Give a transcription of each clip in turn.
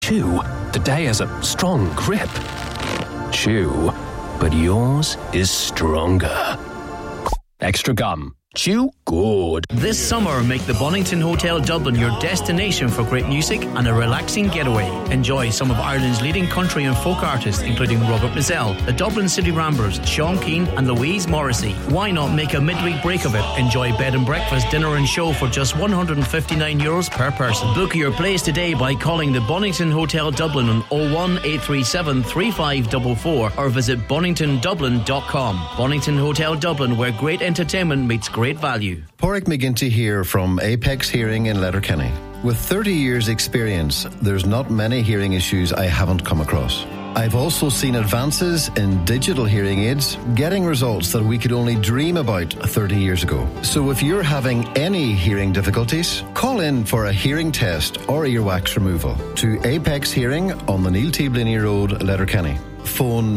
Chew, the day has a strong grip. Chew, but yours is stronger. Extra gum. Chew good. This summer, make the Bonington Hotel Dublin your destination for great music and a relaxing getaway. Enjoy some of Ireland's leading country and folk artists, including Robert Mizell, the Dublin City Ramblers, Sean Keane and Louise Morrissey. Why not make a midweek break of it? Enjoy bed and breakfast, dinner and show for just €159 per person. Book your place today by calling the Bonington Hotel Dublin on 01837 3544 or visit boningtondublin.com. Bonington Hotel Dublin, where great entertainment meets great value. Porrick McGinty here from Apex Hearing in Letterkenny. With 30 years experience, there's not many hearing issues I haven't come across. I've also seen advances in digital hearing aids getting results that we could only dream about 30 years ago. So if you're having any hearing difficulties, call in for a hearing test or earwax removal to Apex Hearing on the Neil T. Blaney Road, Letterkenny. Phone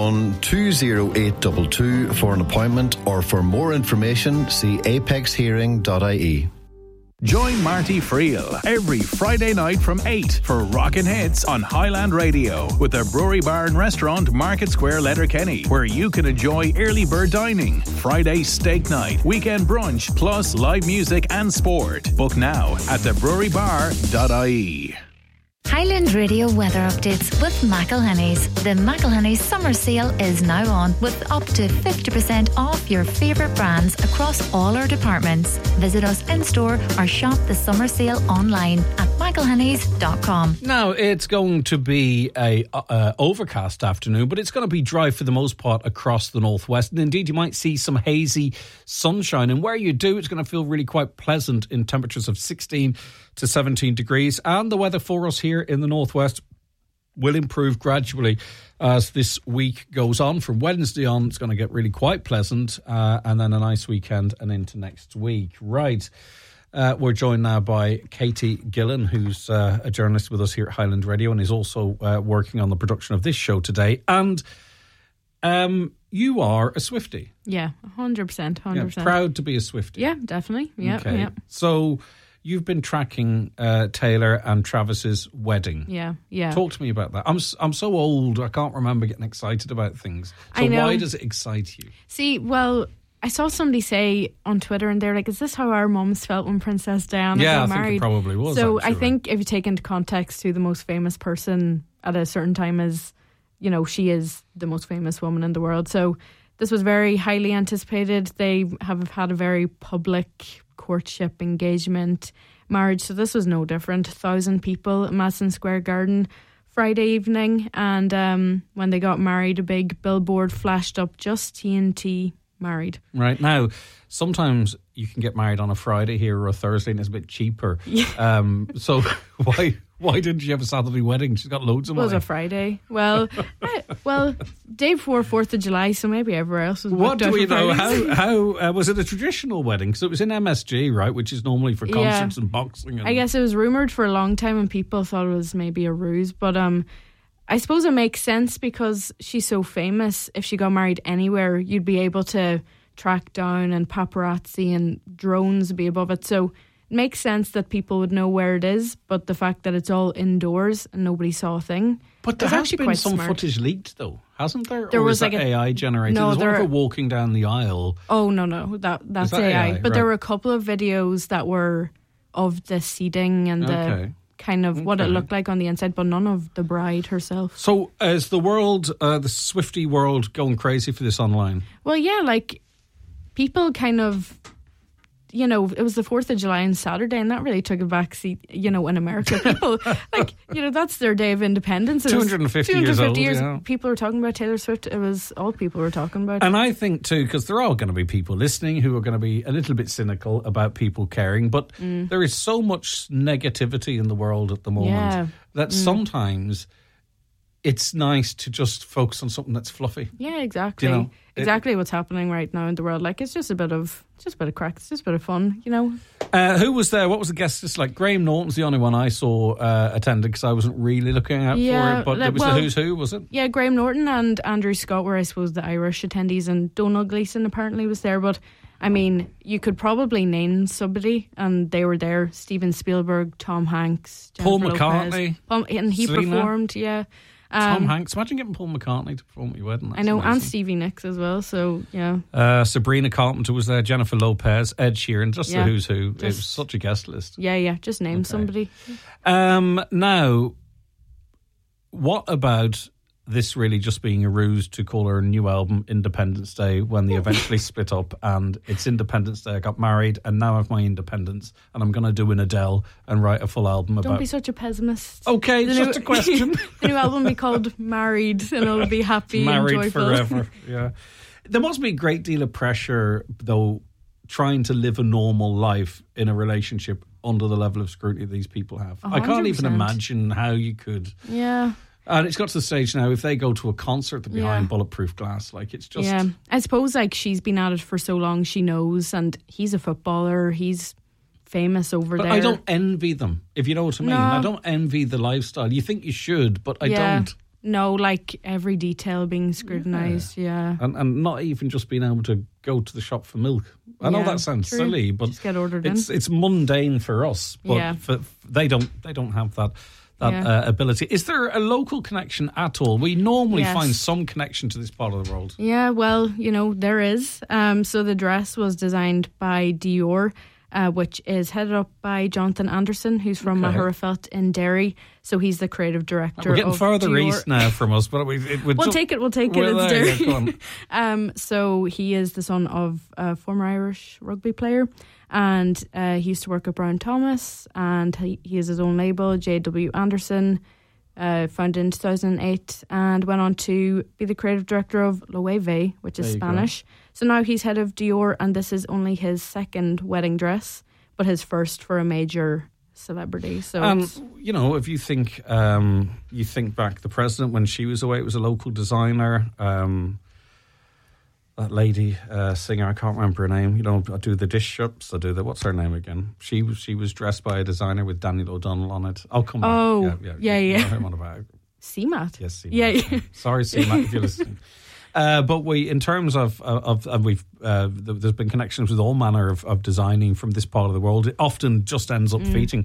91208222 for an appointment, or for more information, see apexhearing.ie. Join Marty Friel every Friday night from 8 for Rockin' Hits on Highland Radio with the Brewery Bar and Restaurant, Market Square, Letterkenny, where you can enjoy early bird dining, Friday steak night, weekend brunch, plus live music and sport. Book now at thebrewerybar.ie. Highland Radio weather updates with McElhenny's. The McElhenny's summer sale is now on with up to 50% off your favourite brands across all our departments. Visit us in store or shop the summer sale online at McElhenny's.com. Now, it's going to be a overcast afternoon, but it's going to be dry for the most part across the northwest. And indeed, you might see some hazy sunshine. And where you do, it's going to feel really quite pleasant in temperatures of 16 to 17 degrees. And the weather for us here in the northwest will improve gradually as this week goes on. From Wednesday on, it's going to get really quite pleasant, and then a nice weekend and into next week. Right. We're joined now by Katie Gillen, who's a journalist with us here at Highland Radio and is also working on the production of this show today. And you are a Swiftie. Yeah, 100%. Yeah, proud to be a Swiftie. Yeah, definitely. Yeah, okay. Yeah. So you've been tracking Taylor and Travis's wedding. Yeah, yeah. Talk to me about that. I'm so old, I can't remember getting excited about things. So why does it excite you? See, well, I saw somebody say on Twitter, and they're like, is this how our mums felt when Princess Diana got married? Yeah, I think it probably was. So actually. I think if you take into context who the most famous person at a certain time is, you know, she is the most famous woman in the world. So this was very highly anticipated. They have had a very public courtship, engagement, marriage. So this was no different. 1,000 people at Madison Square Garden Friday evening. And when they got married, a big billboard flashed up, just TNT married. Right. Now, sometimes you can get married on a Friday here or a Thursday and it's a bit cheaper. Yeah. So why didn't you have a Saturday wedding? She's got loads of money. It was a Friday. Well, day before 4th of July, so maybe everywhere else was What booked out do we for know? Fridays. How was it a traditional wedding? Because it was in MSG, right, which is normally for concerts and boxing. And I guess it was rumoured for a long time and people thought it was maybe a ruse. But I suppose it makes sense because she's so famous. If she got married anywhere, you'd be able to track down, and paparazzi and drones would be above it. So it makes sense that people would know where it is, but the fact that it's all indoors and nobody saw a thing. But there has been some footage leaked, though, hasn't there? There or was is that AI generated? No, There's one of her walking down the aisle. Oh, no, that's that AI. AI? But there Right. were a couple of videos that were of the seating and the kind of what it looked like on the inside, but none of the bride herself. So is the world, the Swiftie world, going crazy for this online? Well, yeah, like people kind of, you know, it was the 4th of July on Saturday, and that really took a back seat, you know, in America. People, like, you know, that's their day of independence. 250 years old, yeah. People were talking about Taylor Swift. It was all people were talking about. And I think, too, because there are going to be people listening who are going to be a little bit cynical about people caring, but there is so much negativity in the world at the moment that sometimes it's nice to just focus on something that's fluffy. Yeah, exactly. You know, exactly what's happening right now in the world. Like, it's just a bit of crack. It's just a bit of fun, you know. Who was there? What was the guest list like? Graham Norton's the only one I saw attended because I wasn't really looking out for it. But it was the who's who, was it? Yeah, Graham Norton and Andrew Scott were, I suppose, the Irish attendees, and Donald Gleeson apparently was there. But I mean, you could probably name somebody, and they were there. Steven Spielberg, Tom Hanks, Paul Jennifer McCartney, Lopez. And he Selena. performed, yeah. Tom Hanks. Imagine getting Paul McCartney to perform at your wedding. That's I know, amazing. and Stevie Nicks as well, so, yeah. Sabrina Carpenter was there, Jennifer Lopez, Ed Sheeran, just Yeah, the who's who. just- It was such a guest list. Yeah, just name somebody. Now, what about this really just being a ruse to call her new album Independence Day when they eventually split up, and it's Independence Day, I got married and now I have my independence and I'm going to do an Adele and write a full album about... Don't be such a pessimist. Okay, it's just a question. The new album will be called Married, and it'll be happy Married and joyful. forever, yeah. There must be a great deal of pressure, though, trying to live a normal life in a relationship under the level of scrutiny these people have. I can't even 100%. imagine how you could... Yeah. And it's got to the stage now, if they go to a concert, they're behind Yeah. bulletproof glass. Like, it's just... Yeah, I suppose like she's been at it for so long, she knows, and he's a footballer, he's famous over But there. I don't envy them, if you know what I mean. No. I don't envy the lifestyle. You think you should, but I don't. No, like every detail being scrutinised, yeah. And not even just being able to go to the shop for milk. I know Yeah, that sounds true. silly, but Just get ordered it's mundane for us. But Yeah. they don't have that Yeah. ability. Is there a local connection at all? We normally Yes. find some connection to this part of the world. Yeah, well, there is. So the dress was designed by Dior, which is headed up by Jonathan Anderson, who's from Okay. Maharafelt in Derry. So he's the creative director. We're getting of further Dior. east now from us, but We'll take it. Well, It's there you Derry. go, go on. So he is the son of a former Irish rugby player, and he used to work at Brown Thomas, and he has his own label, JW Anderson, founded in 2008, and went on to be the creative director of Loewe, which is There you go. Spanish. So now he's head of Dior, and this is only his second wedding dress, but his first for a major celebrity. So it's- If you think back, the president, when she was away, it was a local designer. That lady singer, I can't remember her name. I do the dish shops. I do the, what's her name again? She was dressed by a designer with Daniel O'Donnell on it. I'll come back. Oh, yeah. You know who I'm on about. CMAT. Yes, CMAT. Yeah. Sorry, CMAT, if you're listening. But in terms of there's been connections with all manner of designing from this part of the world. It often just ends up featuring.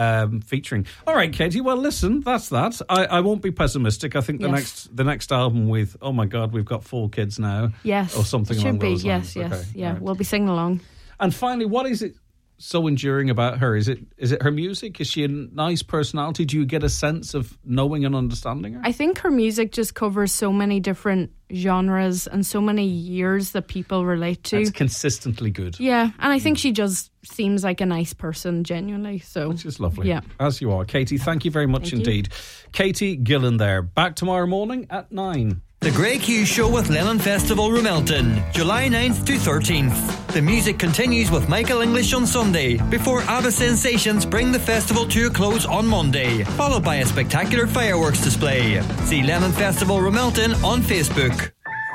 All right, Katie. Well, listen, that's that. I won't be pessimistic. I think the next album with, oh my God, we've got 4 kids now. Yes. Or something Should along be. those lines. Yes. Okay, Yeah. all right. We'll be singing along. And finally, what is it so enduring about her? Is it her music? Is she a nice personality? Do you get a sense of knowing and understanding her? I think her music just covers so many different genres and so many years that people relate to. It's consistently good. Yeah, and I think she just seems like a nice person, genuinely. So, Which is lovely. Yeah. As you are. Katie, thank you very much Thank you. indeed. Katie Gillen there. Back tomorrow morning at 9. The Grey Q Show with Lennon Festival Rumelton, July 9th to 13th. The music continues with Michael English on Sunday, before ABBA Sensations bring the festival to a close on Monday, followed by a spectacular fireworks display. See Lennon Festival Rumelton on Facebook.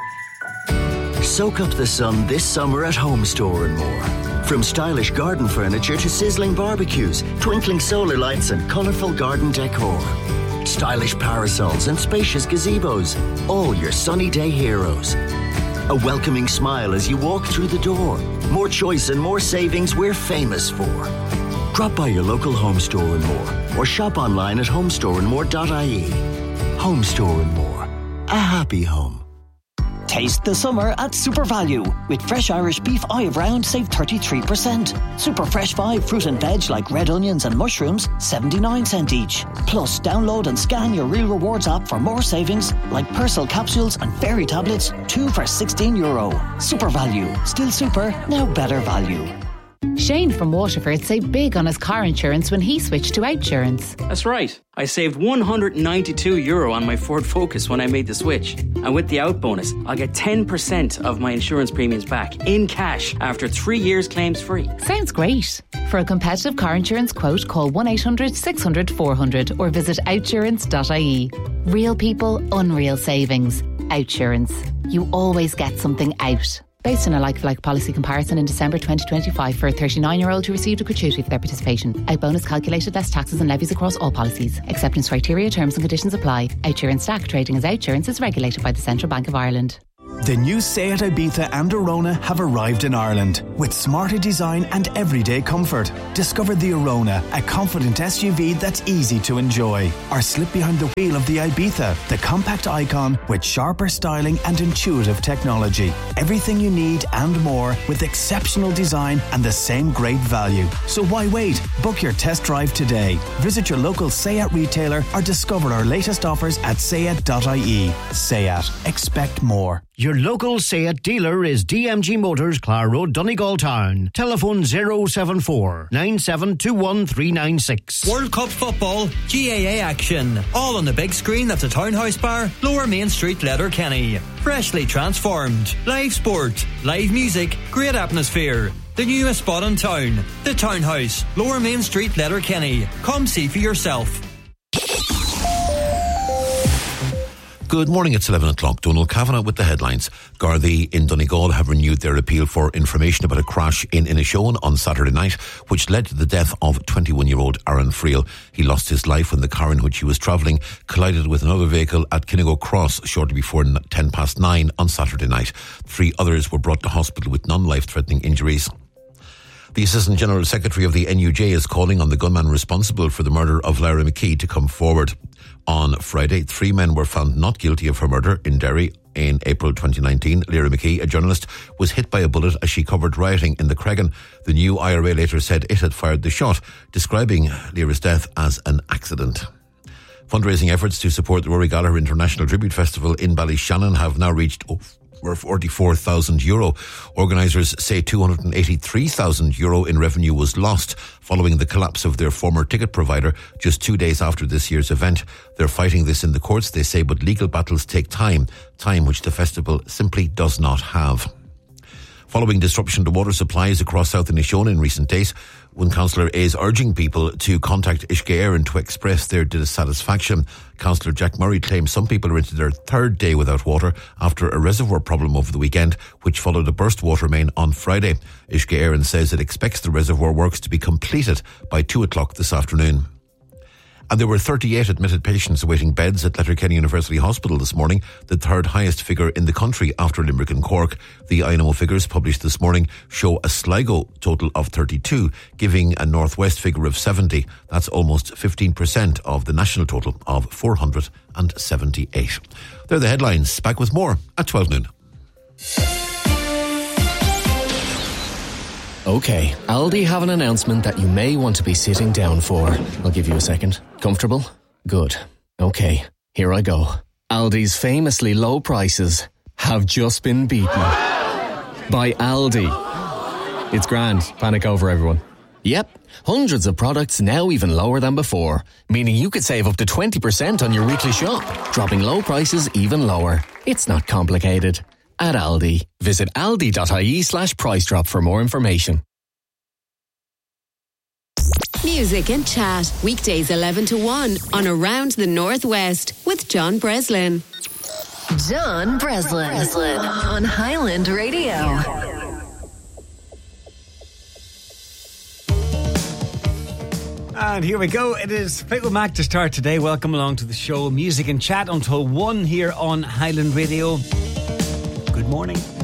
Soak up the sun this summer at Home Store and more. From stylish garden furniture to sizzling barbecues, twinkling solar lights and colourful garden decor. Stylish parasols and spacious gazebos, all your sunny day heroes. A welcoming smile as you walk through the door. More choice and more savings we're famous for. Drop by your local Home Store and more, or shop online at homestoreandmore.ie. Home Store and More. A happy home. Taste the summer at Super Value. With fresh Irish beef olive round, save 33%. Super fresh vibe fruit and veg like red onions and mushrooms, 79 cents each. Plus, download and scan your Real Rewards app for more savings like Persil capsules and fairy tablets, 2 for €16. Super Value. Still super, now better value. Shane from Waterford saved big on his car insurance when he switched to Outsurance. That's right. I saved €192 on my Ford Focus when I made the switch. And with the out bonus, I'll get 10% of my insurance premiums back in cash after 3 years claims free. Sounds great. For a competitive car insurance quote, call 1-800-600-400 or visit outsurance.ie. Real people, unreal savings. Outsurance. You always get something out. Based on a like-for-like policy comparison in December 2025 for a 39-year-old who received a gratuity for their participation. Out bonus calculated less taxes and levies across all policies. Acceptance criteria, terms and conditions apply. Outsurance Stack trading as Outsurance is regulated by the Central Bank of Ireland. The new Seat Ibiza and Arona have arrived in Ireland with smarter design and everyday comfort. Discover the Arona, a confident SUV that's easy to enjoy. Or slip behind the wheel of the Ibiza, the compact icon with sharper styling and intuitive technology. Everything you need and more with exceptional design and the same great value. So why wait? Book your test drive today. Visit your local Seat retailer or discover our latest offers at seat.ie. Seat. Expect more. Your local Seat dealer is DMG Motors, Clare Road, Donegal Town. Telephone 074 9721396. World Cup football, GAA action. All on the big screen at the Townhouse Bar, Lower Main Street, Letterkenny. Freshly transformed. Live sport, live music, great atmosphere. The newest spot in town. The Townhouse, Lower Main Street, Letterkenny. Come see for yourself. Good morning, it's 11 o'clock. Donald Kavanagh with the headlines. Gardaí in Donegal have renewed their appeal for information about a crash in Inishowen on Saturday night, which led to the death of 21-year-old Aaron Friel. He lost his life when the car in which he was travelling collided with another vehicle at Kinnigo Cross shortly before 9:10 on Saturday night. 3 others were brought to hospital with non-life-threatening injuries. The Assistant General Secretary of the NUJ is calling on the gunman responsible for the murder of Lyra McKee to come forward. On Friday, 3 men were found not guilty of her murder in Derry. In April 2019, Lyra McKee, a journalist, was hit by a bullet as she covered rioting in the Cregan. The new IRA later said it had fired the shot, describing Lyra's death as an accident. Fundraising efforts to support the Rory Gallagher International Tribute Festival in Ballyshannon have now reached over €44,000. Organisers say €283,000 in revenue was lost following the collapse of their former ticket provider just 2 days after this year's event. They're fighting this in the courts, they say, but legal battles take time which the festival simply does not have. Following disruption to water supplies across South Inishowen in recent days, one councillor is urging people to contact Uisce Éireann to express their dissatisfaction. Councillor Jack Murray claims some people are into their 3rd day without water after a reservoir problem over the weekend, which followed a burst water main on Friday. Uisce Éireann says it expects the reservoir works to be completed by 2 o'clock this afternoon. And there were 38 admitted patients awaiting beds at Letterkenny University Hospital this morning, the 3rd highest figure in the country after Limerick and Cork. The INO figures published this morning show a Sligo total of 32, giving a Northwest figure of 70. That's almost 15% of the national total of 478. They're the headlines. Back with more at 12 noon. Okay, Aldi have an announcement that you may want to be sitting down for. I'll give you a second. Comfortable? Good. Okay, here I go. Aldi's famously low prices have just been beaten by Aldi. It's grand. Panic over, everyone. Yep, hundreds of products now even lower than before, meaning you could save up to 20% on your weekly shop, dropping low prices even lower. It's not complicated. At Aldi. Visit aldi.ie/price drop for more information. Music and chat. Weekdays 11 to 1 on Around the Northwest with John Breslin. John Breslin on Highland Radio. And here we go. It is Fleetwood Mac to start today. Welcome along to the show. Music and chat until 1 here on Highland Radio. Good morning.